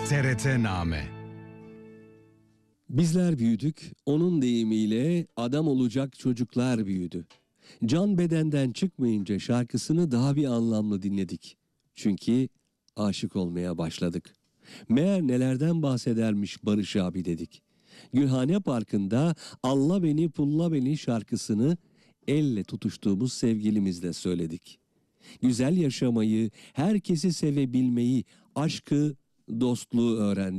TRT-Name. Bizler büyüdük, onun deyimiyle adam olacak çocuklar büyüdü. Can bedenden çıkmayınca şarkısını daha bir anlamlı dinledik. Çünkü aşık olmaya başladık. Meğer nelerden bahsedermiş Barış abi dedik. Gülhane Parkı'nda "Alla beni pulla beni" şarkısını elle tutuştuğumuz sevgilimizle söyledik. Güzel yaşamayı, herkesi sevebilmeyi, aşkı, dostluğu öğrendik.